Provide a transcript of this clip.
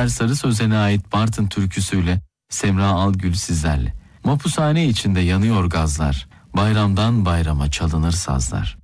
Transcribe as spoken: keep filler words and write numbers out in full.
Önder Sarı Sözen'e ait Bartın türküsüyle Semra Algül sizlerle. Mapushane içinde yanıyor gazlar, bayramdan bayrama çalınır sazlar.